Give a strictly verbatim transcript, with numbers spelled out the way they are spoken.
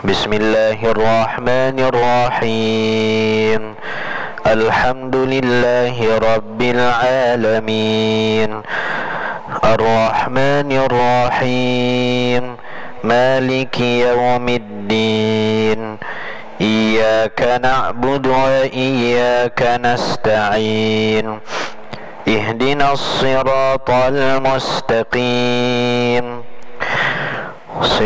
بسم الله الرحمن الرحيم الحمد لله رب العالمين الرحمن الرحيم مالك يوم الدين إياك نعبد وإياك نستعين اهدنا الصراط المستقيم